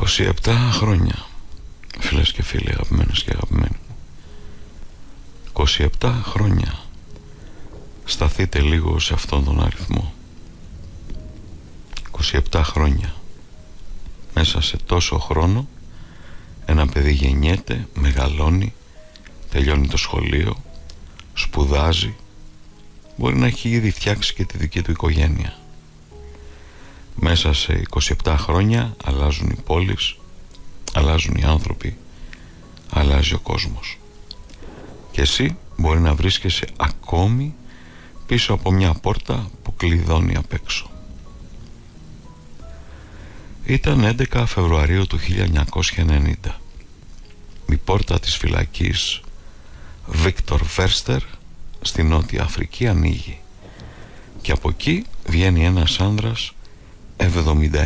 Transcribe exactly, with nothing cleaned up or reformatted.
είκοσι επτά χρόνια, φίλες και φίλοι, αγαπημένες και αγαπημένοι. είκοσι επτά χρόνια. Σταθείτε λίγο σε αυτόν τον αριθμό. είκοσι επτά χρόνια. Μέσα σε τόσο χρόνο ένα παιδί γεννιέται, μεγαλώνει, τελειώνει το σχολείο, σπουδάζει, μπορεί να έχει ήδη φτιάξει και τη δική του οικογένεια. Μέσα σε είκοσι επτά χρόνια αλλάζουν οι πόλεις, αλλάζουν οι άνθρωποι, αλλάζει ο κόσμος. Και εσύ μπορεί να βρίσκεσαι ακόμη πίσω από μια πόρτα που κλειδώνει απ' έξω. Ήταν έντεκα Φεβρουαρίου του χίλια εννιακόσια ενενήντα. Η πόρτα της φυλακής Βίκτορ Βέρστερ στη Νότια Αφρική ανοίγει και από εκεί βγαίνει ένας άνδρας εβδομήντα